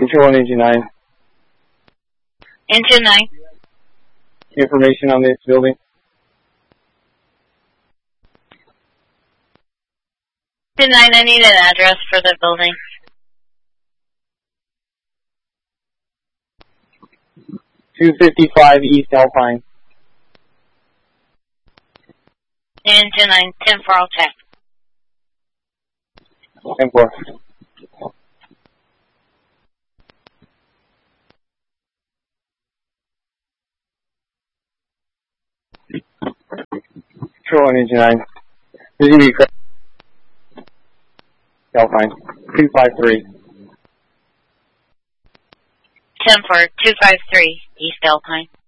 Control on Engine 9. Engine 9. Information on this building. Engine 9, I need an address for the building. .255 East Alpine. Engine 9, 10-4, I'll check. 10-4. Control on Engine 9. This is going to be correct. Alpine. 253. 10-4, 253, East Alpine.